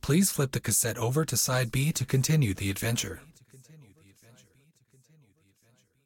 Please flip the cassette over to side B to continue the adventure.